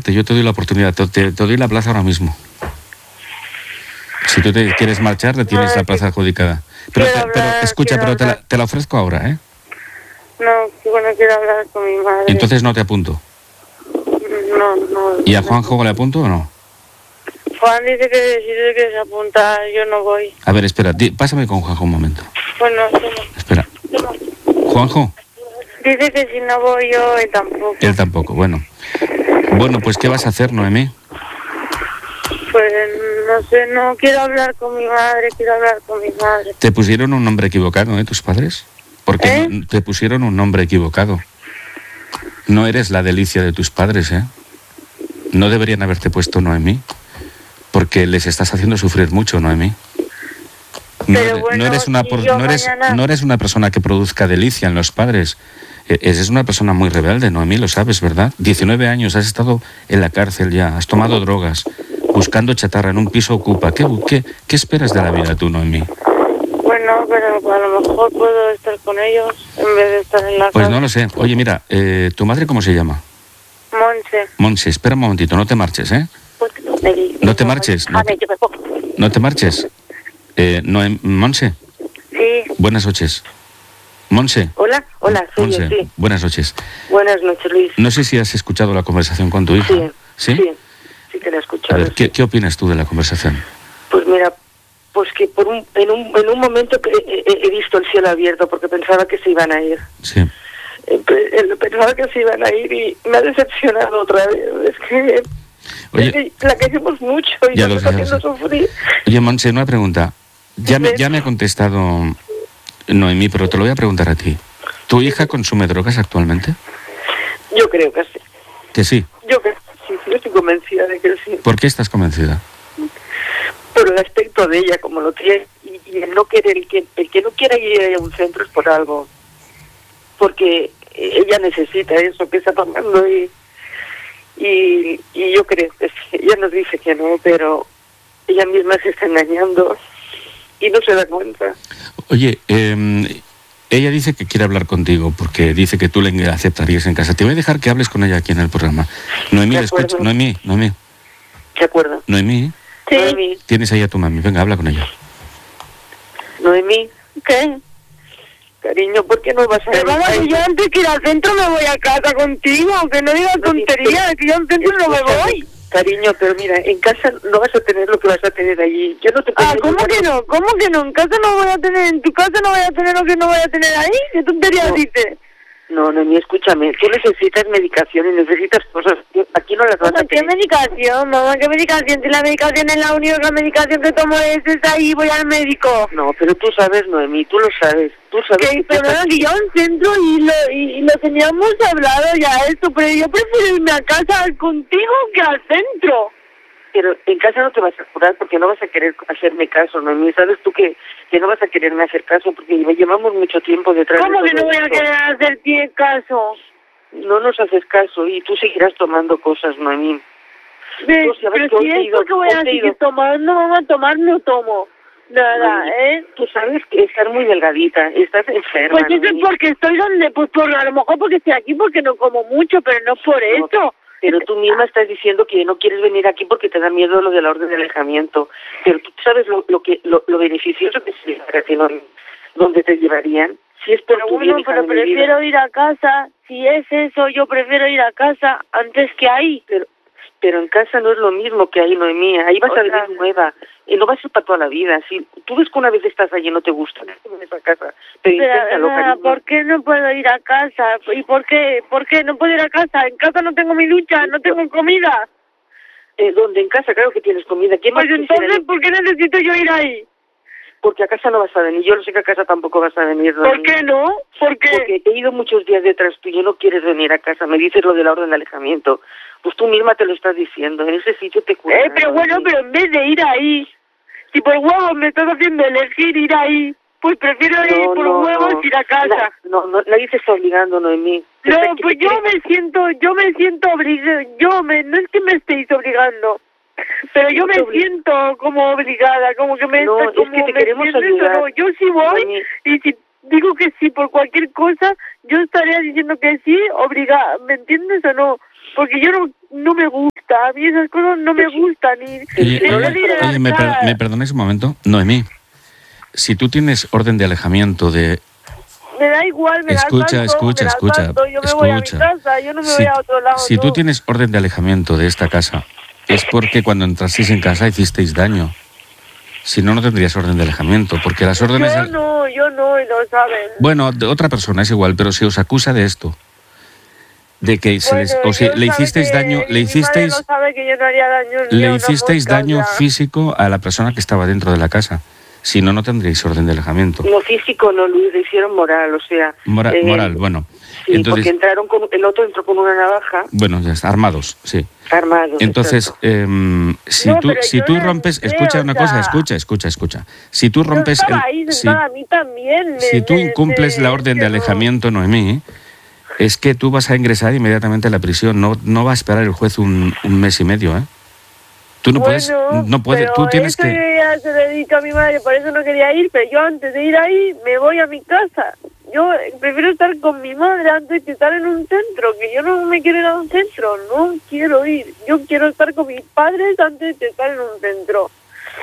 yo te doy la oportunidad, te doy la plaza ahora mismo. Si tú te quieres marchar, le tienes la plaza adjudicada. Pero escucha, te la ofrezco ahora, ¿eh? No, bueno, quiero hablar con mi madre. Entonces no te apunto. No. ¿Y a Juanjo le apunto o no? Juan dice que si tú quieres apuntar, yo no voy. A ver, espera, pásame con Juanjo un momento. Bueno, espera. Juanjo. Dice que si no voy yo, él tampoco. Él tampoco, bueno. Bueno, pues ¿qué vas a hacer, Noemí? Pues no sé, no quiero hablar con mi madre, quiero hablar con mi madre. ¿Te pusieron un nombre equivocado, tus padres? Porque te pusieron un nombre equivocado. No eres la Delicia de tus padres, ¿eh? No deberían haberte puesto Noemí, porque les estás haciendo sufrir mucho, Noemí. No eres una persona que produzca delicia en los padres. Eres una persona muy rebelde, Noemí, lo sabes, ¿verdad? 19 años, has estado en la cárcel ya, has tomado drogas, buscando chatarra en un piso ocupa. ¿Qué esperas de la vida tú, Noemí? Bueno, pero a lo mejor puedo estar con ellos en vez de estar en la casa. Pues no lo sé. Oye, mira, ¿tu madre cómo se llama? Monse. Monse, espera un momentito, no te marches, ¿eh? No te marches. No te marches. Monse. Sí. Buenas noches. Monse. Hola, soy Monse, yo, sí. Buenas noches. Buenas noches, Luis. No sé si has escuchado la conversación con tu hija. Sí, que la he escuchado. A ver, ¿qué opinas tú de la conversación? Pues mira, pues que en un momento que he visto el cielo abierto porque pensaba que se iban a ir. Sí. Pensaba que se iban a ir y me ha decepcionado otra vez. Es que la queremos mucho y nos está haciendo sufrir. Oye, Monse, una pregunta. Ya me ha contestado Noemí, pero te lo voy a preguntar a ti. ¿Tu hija consume drogas actualmente? Yo creo que sí. ¿Que sí? Yo estoy convencida de que sí. ¿Por qué estás convencida? Por el aspecto de ella, como lo tiene, y el no querer, el que no quiera ir a un centro es por algo. Porque ella necesita eso que está tomando y yo creo que sí. Ella nos dice que no, pero ella misma se está engañando y no se da cuenta. Oye, ella dice que quiere hablar contigo porque dice que tú le aceptarías en casa. Te voy a dejar que hables con ella aquí en el programa. Noemí, escucha. Noemí. ¿De acuerdo? Noemí. Sí. Noemí. Tienes ahí a tu mami. Venga, habla con ella. Noemí. ¿Qué? Cariño, ¿por qué no vas a ir? Pero vamos, yo antes que ir al centro me voy a casa contigo, que no digas tonterías, que yo al centro no me voy. Cariño, pero mira, en casa no vas a tener lo que vas a tener allí. Yo no te ¿cómo que no? ¿Cómo que no? En casa no voy a tener, en tu casa no voy a tener lo que no voy a tener ahí. ¿Qué tonterías dices? No, ni escúchame, tú necesitas medicación y necesitas cosas. Aquí no las vas a tener. ¿Qué medicación, mamá? ¿Qué medicación? Si la medicación es la única medicación que tomo es ahí, voy al médico. No, pero tú sabes, Noemí, tú lo sabes. Tú sabes que perdona, que yo a un centro y lo teníamos hablado ya esto, pero yo prefiero irme a casa contigo que al centro. Pero en casa no te vas a curar porque no vas a querer hacerme caso, Noemí. Sabes tú que no vas a quererme hacer caso porque llevamos mucho tiempo detrás de todo. ¿Cómo que no voy a querer hacer caso? No nos haces caso y tú seguirás tomando cosas, Noemí. Pero si es porque voy a seguir tomando, mamá, tomar no tomo. Nada, Tú sabes que estás muy delgadita, estás enferma. Pues eso es porque estoy donde, pues a lo mejor porque estoy aquí porque no como mucho, pero no por eso. Pero tú misma estás diciendo que no quieres venir aquí porque te da miedo lo de la orden de alejamiento. Pero tú sabes lo beneficioso que sería para ti, ¿dónde te llevarían? Si es por tu bien, pero prefiero ir a casa. Si es eso, yo prefiero ir a casa antes que ahí. Pero en casa no es lo mismo que ahí, Noemí. Ahí vas a vivir nueva. Y no va a ser para toda la vida. Si tú ves que una vez estás allí no te gusta, no te vienes a casa. Pero inténtalo, cariño. ¿Por qué no puedo ir a casa? ¿Y por qué no puedo ir a casa? En casa no tengo mi ducha, no tengo comida. ¿Dónde? En casa, claro que tienes comida. Pues entonces, ¿por qué necesito yo ir ahí? Porque a casa no vas a venir. Yo lo sé que a casa tampoco vas a venir. ¿Por qué no? ¿Por qué? Porque he ido muchos días detrás tuyo, no quieres venir a casa. Me dices lo de la orden de alejamiento. Pues tú misma te lo estás diciendo. En ese sitio te cuidas. Pero bueno, pero en vez de ir ahí, si por huevos me estás haciendo elegir ir ahí, pues prefiero ir por huevos ir a casa. Nadie te está obligando, Noemí. No, pues yo me siento obligada. No es que me estéis obligando. Pero yo me siento como obligada, como que me... No, es que te queremos ayudar. No, yo sí voy y si digo que sí por cualquier cosa, yo estaría diciendo que sí, obligada, ¿me entiendes o no? porque yo no me gusta, a mí esas cosas no me gustan. Oye, me perdonéis un momento. Noemí, si tú tienes orden de alejamiento de... Me da igual, me escucha, yo me voy a mi casa, yo no me voy a otro lado. Si tú tienes orden de alejamiento de esta casa, es porque cuando entrasteis en casa hicisteis daño. Si no, no tendrías orden de alejamiento, porque las órdenes... Yo no, y lo saben. Bueno, de otra persona es igual, pero se os acusa de esto. De que le hicisteis daño, le hicisteis daño físico a la persona que estaba dentro de la casa. Si no, no tendríais orden de alejamiento. No físico, no, Luis, le hicieron moral, o sea... Moral, bueno. Sí, entonces, porque el otro entró con una navaja. Bueno, ya está, armados, sí. Armados. Entonces, si tú rompes... Escucha una cosa, escucha. Si tú rompes... a mí también. Si tú incumples la orden de alejamiento, Noemí, es que tú vas a ingresar inmediatamente a la prisión. No va a esperar el juez un mes y medio, ¿eh? Tú no puedes, tú tienes que... Ya se dedica a mi madre, por eso no quería ir, pero yo antes de ir ahí me voy a mi casa. Yo prefiero estar con mi madre antes que estar en un centro, que yo no me quiero ir a un centro, no quiero ir. Yo quiero estar con mis padres antes de estar en un centro.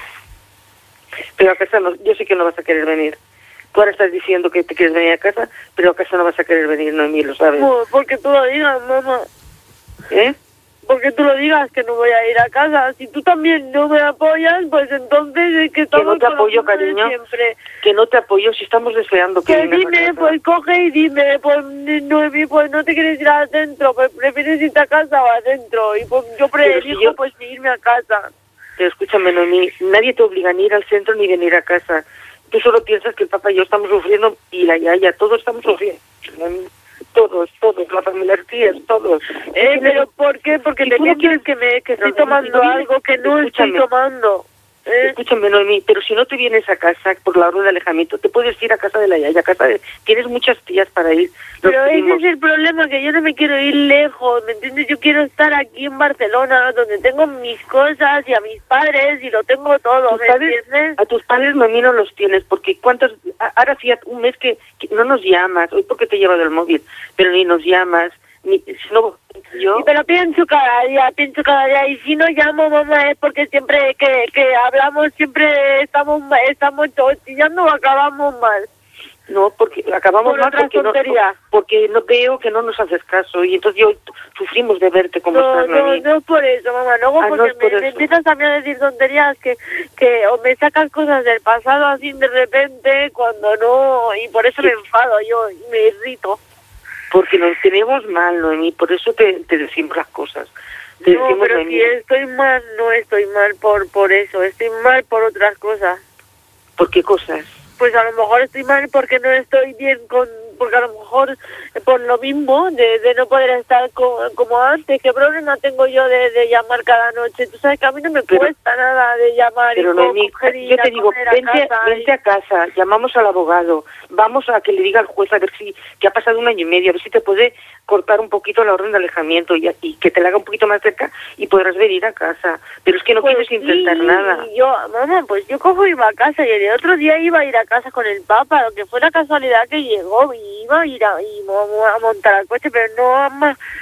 Pero a casa no, yo sé que no vas a querer venir. Tú ahora estás diciendo que te quieres venir a casa, pero a casa no vas a querer venir, Noemí, lo sabes. No, porque tú lo digas, mamá. ¿Eh? Porque tú lo digas que no voy a ir a casa. Si tú también no me apoyas, pues entonces es que estamos... Que no te apoyo, cariño. Siempre. Que no te apoyo si estamos deseando que dime, pues coge y dime, pues Noemí, pues no te quieres ir adentro, pues prefieres irte a casa o adentro. Y pues yo elijo pues irme a casa. Pero escúchame, Noemí, nadie te obliga ni ir al centro ni venir a casa. Tú solo piensas que el papá y yo estamos sufriendo y la yaya, todos estamos sufriendo. Todos, la familia Artías, todos. ¿Pero por qué? Porque te quieres que estoy tomando algo que no estoy tomando. Escúchame, Noemí, pero si no te vienes a casa por la orden de alejamiento, te puedes ir a casa de la yaya, tienes muchas tías para ir. Pero ese es el problema, que yo no me quiero ir lejos, ¿me entiendes? Yo quiero estar aquí en Barcelona, donde tengo mis cosas y a mis padres y lo tengo todo, ¿me entiendes? A tus padres, Noemí, no los tienes, porque ahora sí, un mes que no nos llamas, hoy porque te he llevado el móvil, pero ni nos llamas, si no... Yo. Pero pienso cada día, y si no llamo, mamá, es porque siempre que hablamos, siempre estamos chillando o acabamos mal. No, porque acabamos mal porque no veo que no nos haces caso, y entonces yo sufrimos de verte como estás, Noemí. No por eso, mamá, luego porque me empiezas también a decir tonterías que o me sacas cosas del pasado así de repente, cuando no, y por eso me enfado yo, y me irrito. Porque nos tenemos mal, Noemí, por eso te decimos las cosas. No, pero Noemí, si estoy mal, no estoy mal por eso, estoy mal por otras cosas. ¿Por qué cosas? Pues a lo mejor estoy mal porque no estoy bien porque a lo mejor por lo mismo de no poder estar como antes. ¿Qué problema tengo yo de llamar cada noche? Tú sabes que a mí no me cuesta nada de llamar. Pero Noemí, yo te digo, vente a casa, llamamos al abogado, vamos a que le diga al juez a ver si, que ha pasado 1 año y medio, a ver si te puede cortar un poquito la orden de alejamiento y que te la haga un poquito más cerca y podrás venir a casa. Pero es que no quieres intentar nada. Mamá, pues yo cojo y iba a casa, y el otro día iba a ir a casa con el Papa, lo que fue la casualidad que llegó, y iba a ir a montar al coche, pero no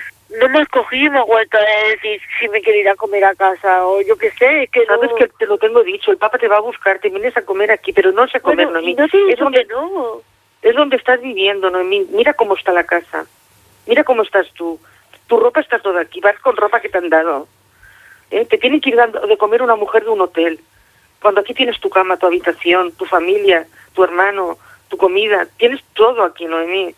me escogí y me he vuelto a decir si me quiero ir a comer a casa, o yo qué sé, es que sabes que te lo tengo dicho, el Papa te va a buscar, te vienes a comer aquí, pero no sé comer, Noemí. No te es donde no. Es donde estás viviendo, Noemí. Mira cómo está la casa, mira cómo estás tú. Tu ropa está toda aquí, vas con ropa que te han dado. Te tienen que ir dando de comer una mujer de un hotel. Cuando aquí tienes tu cama, tu habitación, tu familia, tu hermano, tu comida, tienes todo aquí, Noemí.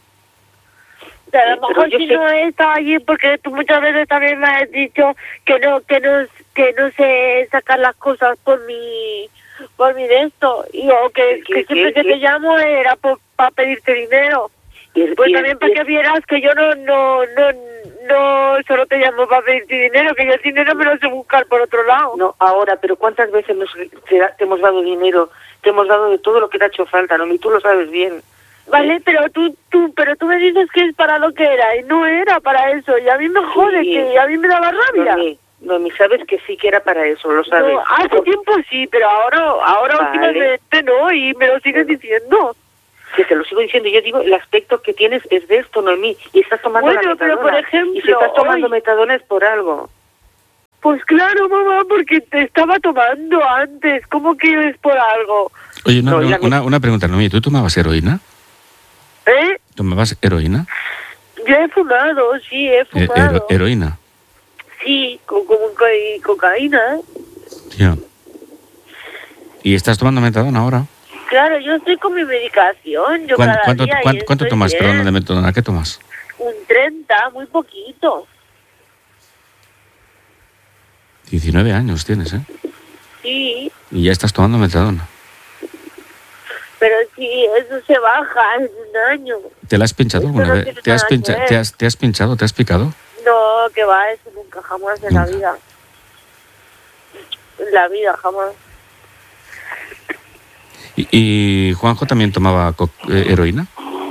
A lo mejor si no he estado allí, porque tú muchas veces también me has dicho que no sé sacar las cosas por mi de esto, o que siempre que te llamo era para pedirte dinero. Pues también para que vieras que yo no solo te llamo para pedirte dinero, que yo el dinero me lo sé buscar por otro lado. No, ahora, pero ¿cuántas veces te hemos dado dinero? Te hemos dado de todo lo que te ha hecho falta, ¿no? Y tú lo sabes bien. Vale, pero tú me dices que es para lo que era, y no era para eso, y a mí me jode, que a mí me daba rabia. Noemí, sabes que sí que era para eso, lo sabes. No, hace tiempo sí, pero ahora últimamente no, y me lo sigues diciendo. Que te lo sigo diciendo, yo digo, el aspecto que tienes es de esto, Noemí, y estás tomando la metadona. Pero por ejemplo, y si estás tomando metadona es por algo. Pues claro, mamá, porque te estaba tomando antes. ¿Cómo que es por algo? Oye, una pregunta, Noemí, ¿tú tomabas heroína? ¿Tomabas heroína? Yo he fumado, sí, he fumado. ¿Heroína? Sí, cocaína. Ya. ¿Y estás tomando metadona ahora? Claro, yo estoy con mi medicación. Yo ¿Cuánto tomas, perdón, de metadona? ¿Qué tomas? Un 30, muy poquito. 19 años tienes, ¿eh? Sí. Y ya estás tomando metadona. Pero sí, eso se baja en un año. ¿Te la has pinchado alguna vez? ¿Te has pinchado? ¿Te has picado? No, que va, eso nunca, jamás en la vida. En la vida, jamás. ¿Y Juanjo también tomaba heroína?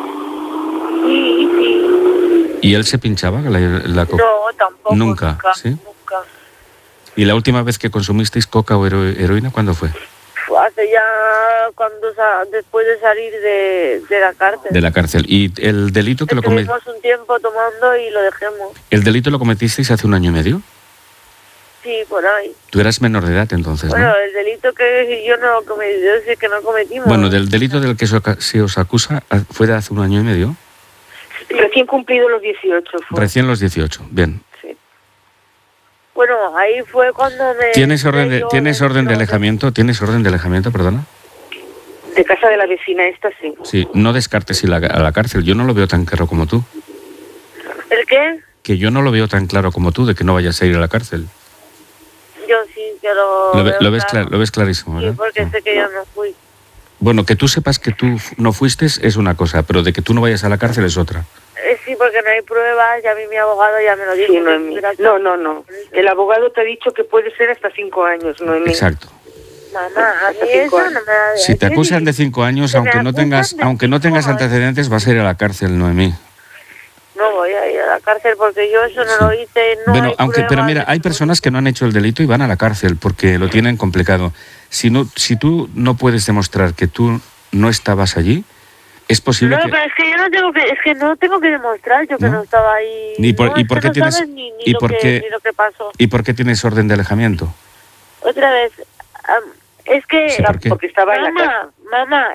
Sí. ¿Y él se pinchaba la coca? No, tampoco. ¿Nunca? ¿Sí? Nunca. ¿Y la última vez que consumisteis coca o heroína, cuándo fue? Hace ya después de salir de la cárcel. De la cárcel. ¿Y el delito que lo cometiste? Estuvimos un tiempo tomando y lo dejemos. ¿El delito lo cometisteis hace 1 año y medio? Sí, por ahí. Tú eras menor de edad entonces, bueno, ¿no? El delito que yo no cometí, yo sé que no cometimos. Bueno, del delito del que se os acusa fue de hace 1 año y medio. Recién cumplido los 18 fue. Recién los 18, bien. Sí. Bueno, ahí fue cuando me... ¿Tienes orden de alejamiento? ¿Tienes orden de alejamiento, perdona? De casa de la vecina esta, sí. Sí, no descartes ir a la cárcel. Yo no lo veo tan claro como tú. ¿El qué? Que yo no lo veo tan claro como tú de que no vayas a ir a la cárcel. Yo sí que lo ves claro. Lo ves clarísimo, ¿verdad? Sí, porque sé que yo no fui. Bueno, que tú sepas que tú no fuiste es una cosa, pero de que tú no vayas a la cárcel es otra. Sí, porque no hay pruebas, ya mi abogado ya me lo dijo. Sí, no. El abogado te ha dicho que puede ser hasta 5 años, Noemí. Exacto. Mamá, a mí eso no me da... Si te acusan de 5 años, aunque no tengas antecedentes, vas a ir a la cárcel, Noemí. No voy a ir a la cárcel porque yo eso no lo hice, no bueno, hay pero mira, hay personas que no han hecho el delito y van a la cárcel porque lo tienen complicado. Si tú no puedes demostrar que tú no estabas allí, es posible no, que... pero es que yo no tengo que demostrar yo que no estaba ahí. ¿Y por qué tienes... ni lo que pasó. ¿Y por qué tienes orden de alejamiento? Otra vez, es que... Sí, ¿por qué? Porque estaba en la casa. Mamá,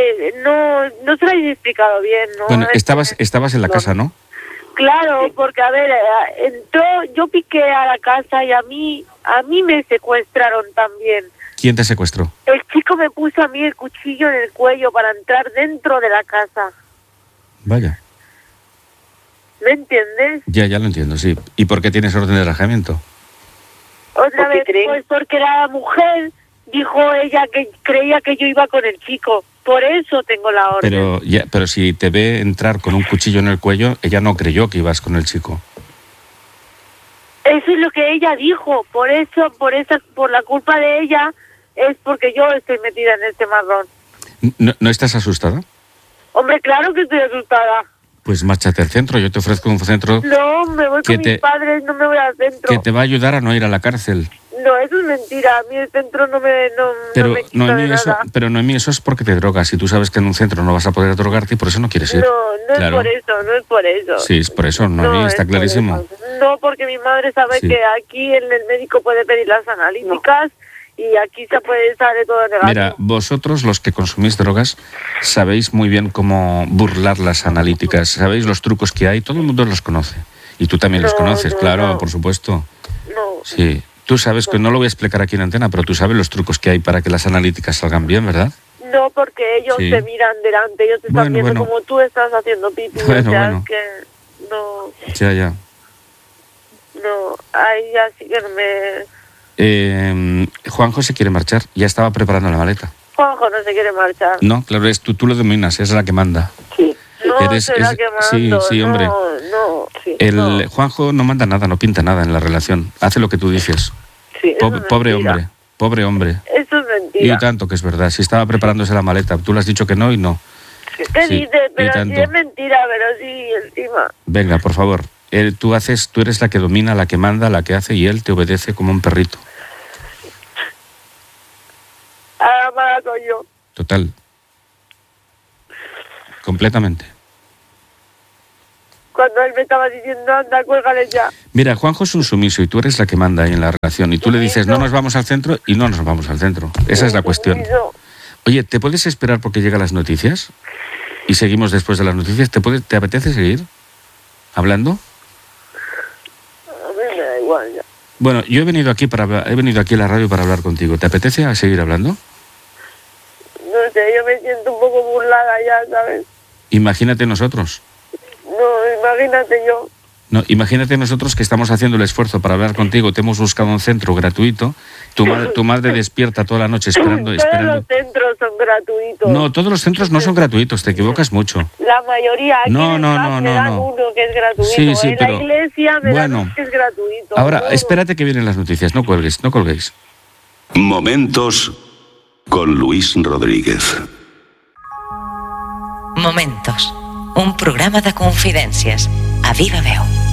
no se lo habéis explicado bien, ¿no? Bueno, estabas en la casa, ¿no? Claro, porque a ver, yo piqué a la casa y a mí me secuestraron también. ¿Quién te secuestró? El chico me puso a mí el cuchillo en el cuello para entrar dentro de la casa. Vaya. ¿Me entiendes? Ya lo entiendo, sí. ¿Y por qué tienes orden de alejamiento? Otra vez, pues porque la mujer dijo ella que creía que yo iba con el chico. Por eso tengo la orden. Pero si te ve entrar con un cuchillo en el cuello, ella no creyó que ibas con el chico. Eso es lo que ella dijo. Por la culpa de ella es porque yo estoy metida en este marrón. ¿No estás asustada? Hombre, claro que estoy asustada. Pues márchate al centro, yo te ofrezco un centro... No, me voy con mis padres, no me voy al centro. Que te va a ayudar a no ir a la cárcel. No, eso es mentira, a mí el centro no me quita de nada. Pero Noemí, eso es porque te drogas y tú sabes que en un centro no vas a poder drogarte y por eso no quieres ir. No es por eso. Sí, es por eso, Noemí, está clarísimo. No, porque mi madre sabe que aquí el médico puede pedir las analíticas y aquí se sale todo negativo. Mira, vosotros los que consumís drogas sabéis muy bien cómo burlar las analíticas, sabéis los trucos que hay, todo el mundo los conoce. Y tú también los conoces, claro, por supuesto. No. Sí. Tú sabes que no lo voy a explicar aquí en antena, pero tú sabes los trucos que hay para que las analíticas salgan bien, ¿verdad? No, porque ellos te miran delante, ellos te están viendo como tú estás haciendo pipí. Es que no... Ya. No, ahí ya sí que no me... Juanjo se quiere marchar, ya estaba preparando la maleta. Juanjo no se quiere marchar. No, claro, tú lo dominas, es la que manda. Sí. No, será que mando. Sí, hombre. Juanjo no manda nada, no pinta nada en la relación. Hace lo que tú dices. Sí, pobre hombre. Eso es mentira. Y tanto que es verdad. Si estaba preparándose la maleta, tú le has dicho que no y no. ¿Qué dices? Pero sí es mentira, pero sí, encima. Venga, por favor. Tú eres la que domina, la que manda, la que hace y él te obedece como un perrito. Ahora mala soy yo. Total. completamente. Cuando él me estaba diciendo, anda, cuélgale ya. Mira, Juanjo es un sumiso y tú eres la que manda ahí en la relación. Y tú le dices, no nos vamos al centro, y no nos vamos al centro. Esa es la cuestión. Oye, ¿te puedes esperar porque llegan las noticias? Y seguimos después de las noticias. ¿Te apetece seguir hablando? A mí me da igual ya. Bueno, yo he venido aquí a la radio para hablar contigo. ¿Te apetece seguir hablando? No sé, yo me siento un poco burlada ya, ¿sabes? Imagínate nosotros. No, imagínate yo. No, imagínate nosotros que estamos haciendo el esfuerzo para hablar contigo. Te hemos buscado un centro gratuito. Tu madre despierta toda la noche esperando. Todos los centros son gratuitos. No, todos los centros no son gratuitos. Te equivocas mucho. La mayoría. Aquí no. Me dan uno que es gratuito. Sí, en pero, la iglesia me dan uno que es gratuito. Ahora, espérate que vienen las noticias. No colguéis. Momentos con Luis Rodríguez. Momentos. Un programa de confidències a Viva Veu.